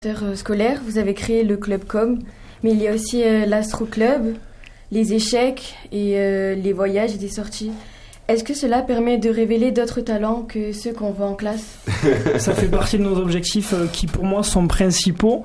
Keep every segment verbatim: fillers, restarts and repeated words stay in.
Scolaire, vous avez créé le Club Com, mais il y a aussi euh, l'Astro Club, les échecs et euh, les voyages et des sorties. Est-ce que cela permet de révéler d'autres talents que ceux qu'on voit en classe ? Ça fait partie de nos objectifs euh, qui pour moi sont principaux.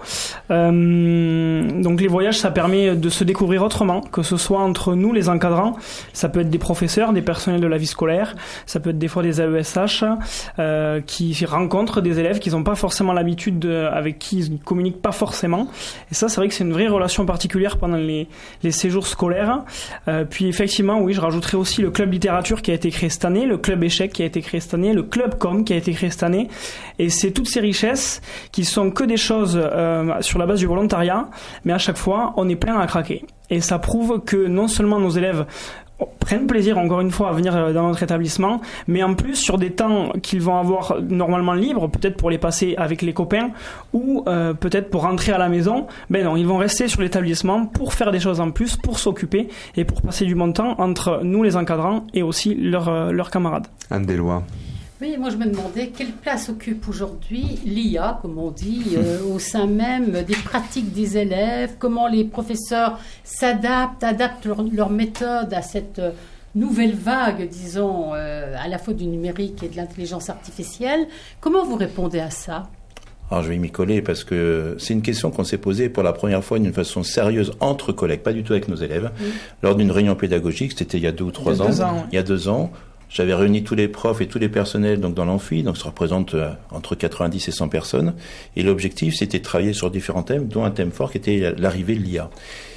Euh, donc les voyages, ça permet de se découvrir autrement, que ce soit entre nous les encadrants, ça peut être des professeurs, des personnels de la vie scolaire, ça peut être des fois des A E S H euh, qui rencontrent des élèves qui n'ont pas forcément l'habitude, de, avec qui ils ne communiquent pas forcément. Et ça, c'est vrai que c'est une vraie relation particulière pendant les, les séjours scolaires. Euh, puis effectivement, oui, je rajouterai aussi le club littérature qui a été créé cette année, le club échec qui a été créé cette année, le club com qui a été créé cette année, et c'est toutes ces richesses qui sont que des choses euh, sur la base du volontariat, mais à chaque fois on est plein à craquer, et ça prouve que non seulement nos élèves prennent plaisir encore une fois à venir dans notre établissement, mais en plus sur des temps qu'ils vont avoir normalement libres, peut-être pour les passer avec les copains ou euh, peut-être pour rentrer à la maison, ben non, ils vont rester sur l'établissement pour faire des choses en plus, pour s'occuper et pour passer du bon temps entre nous les encadrants et aussi leurs, euh, leurs camarades. Anne Deslois. Oui, moi je me demandais quelle place occupe aujourd'hui l'I A, comme on dit, euh, au sein même des pratiques des élèves, comment les professeurs s'adaptent, adaptent leur, leur méthode à cette euh, nouvelle vague, disons, euh, à la fois du numérique et de l'intelligence artificielle. Comment vous répondez à ça ? Alors je vais m'y coller parce que c'est une question qu'on s'est posée pour la première fois d'une façon sérieuse entre collègues, pas du tout avec nos élèves, oui. Lors d'une réunion pédagogique, c'était il y a deux ou trois ans, deux ans, il y a deux ans. J'avais réuni tous les profs et tous les personnels donc dans l'amphi, donc ça représente euh, entre quatre-vingt-dix et cent personnes. Et l'objectif, c'était de travailler sur différents thèmes, dont un thème fort qui était l'arrivée de l'I A.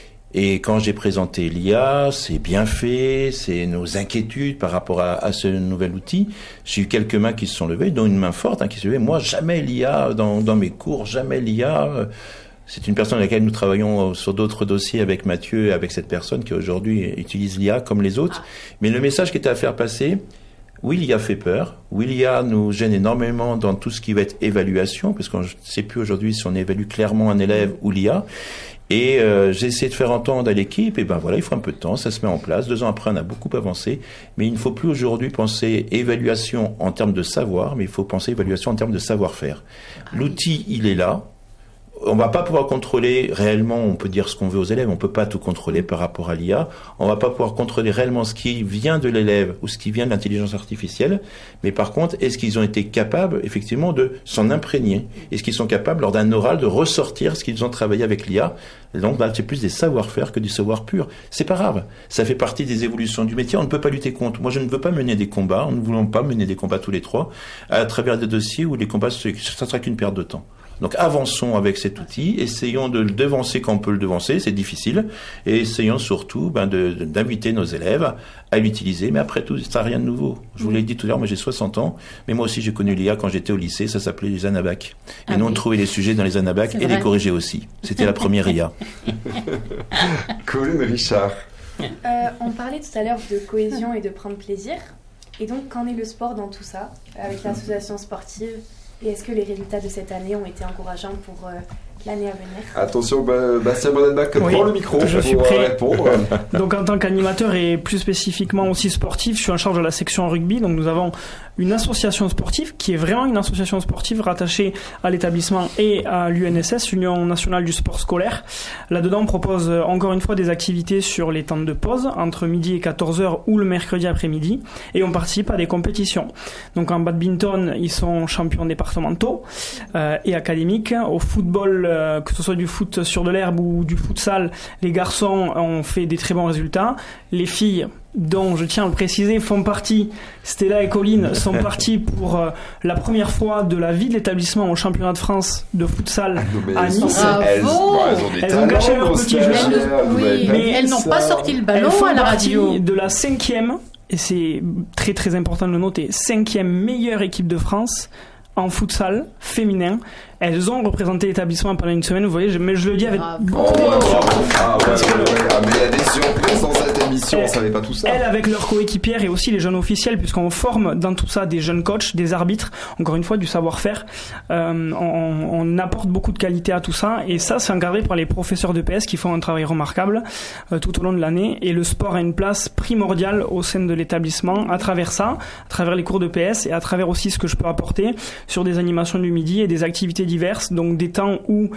Et quand j'ai présenté l'I A, c'est bien fait, c'est nos inquiétudes par rapport à, à ce nouvel outil. J'ai eu quelques mains qui se sont levées, dont une main forte hein, qui se levait. Moi, jamais l'I A dans, dans mes cours, jamais l'I A. Euh, C'est une personne avec laquelle nous travaillons sur d'autres dossiers avec Mathieu et avec cette personne qui aujourd'hui utilise l'I A comme les autres. Mais le message qui était à faire passer, oui, l'I A fait peur. Oui, l'I A nous gêne énormément dans tout ce qui va être évaluation, parce qu'on ne sait plus aujourd'hui si on évalue clairement un élève ou l'I A. Et euh, j'ai essayé de faire entendre à l'équipe, et ben voilà, il faut un peu de temps, ça se met en place. Deux ans après, on a beaucoup avancé, mais il ne faut plus aujourd'hui penser évaluation en termes de savoir, mais il faut penser évaluation en termes de savoir-faire. L'outil, il est là. On va pas pouvoir contrôler réellement, on peut dire ce qu'on veut aux élèves, on peut pas tout contrôler par rapport à l'I A, on va pas pouvoir contrôler réellement ce qui vient de l'élève ou ce qui vient de l'intelligence artificielle, mais par contre, est-ce qu'ils ont été capables, effectivement, de s'en imprégner? Est-ce qu'ils sont capables, lors d'un oral, de ressortir ce qu'ils ont travaillé avec l'I A? Donc, bah, c'est plus des savoir-faire que du savoir pur. C'est pas grave. Ça fait partie des évolutions du métier. On ne peut pas lutter contre. Moi, je ne veux pas mener des combats. Nous ne voulons pas mener des combats tous les trois à travers des dossiers où les combats, ça sera qu'une perte de temps. Donc avançons avec cet outil, essayons de le devancer quand on peut le devancer, c'est difficile, et essayons surtout ben, de, de, d'inviter nos élèves à l'utiliser, mais après tout, ça n'a rien de nouveau. Je vous l'ai dit tout à l'heure, moi j'ai soixante ans, mais moi aussi j'ai connu l'I A quand j'étais au lycée, ça s'appelait les anabacs. Et ah nous oui. on trouvait les sujets dans les anabacs et vrai. Les corrigeait aussi. C'était la première I A. Cool, Richard. Euh, on parlait tout à l'heure de cohésion et de prendre plaisir, et donc qu'en est le sport dans tout ça, avec l'association sportive ? Et est-ce que les résultats de cette année ont été encourageants pour euh, l'année à venir ? Attention, Bastien Bonenbach, oui, prends le micro je pour suis prêt. répondre. Donc en tant qu'animateur et plus spécifiquement aussi sportif, je suis en charge de la section rugby. Donc nous avons une association sportive qui est vraiment une association sportive rattachée à l'établissement et à l'U N S S, Union nationale du sport scolaire. Là-dedans, on propose encore une fois des activités sur les temps de pause, entre midi et quatorze heures ou le mercredi après-midi, et on participe à des compétitions. Donc en badminton, ils sont champions départementaux euh, et académiques. Au football, euh, que ce soit du foot sur de l'herbe ou du futsal, les garçons ont fait des très bons résultats. Les filles, dont je tiens à le préciser, font partie, Stella et Colline sont parties pour euh, la première fois de la vie de l'établissement au championnat de France de futsal à Nice. Bravo. Elles, bon, elles ont, des elles ont gâché leur petit jeu, oui, mais elles n'ont pas sorti le ballon elles font à la radio. Partie de la cinquième, et c'est très très important de le noter, cinquième meilleure équipe de France en futsal féminin. Elles ont représenté l'établissement pendant une semaine, vous voyez, mais je le dis avec Bravo. beaucoup d'émotion. Ah ouais, ouais, ouais, ah, mais il y a des surprises dans cette émission, on savait pas tout ça. Elles avec leurs coéquipières et aussi les jeunes officiels, puisqu'on forme dans tout ça des jeunes coachs, des arbitres, encore une fois du savoir-faire. Euh, on, on apporte beaucoup de qualité à tout ça, et ça c'est encadré par les professeurs de P S qui font un travail remarquable euh, tout au long de l'année, et le sport a une place primordiale au sein de l'établissement à travers ça, à travers les cours de P S et à travers aussi ce que je peux apporter sur des animations du midi et des activités diverses, donc des temps où